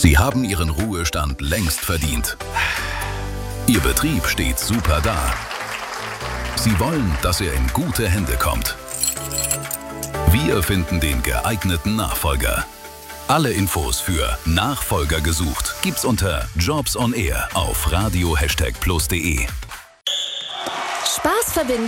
Sie haben Ihren Ruhestand längst verdient. Ihr Betrieb steht super da. Sie wollen, dass er in gute Hände kommt. Wir finden den geeigneten Nachfolger. Alle Infos für Nachfolger gesucht gibt's unter Jobs on Air auf radio++de. Spaß verbindet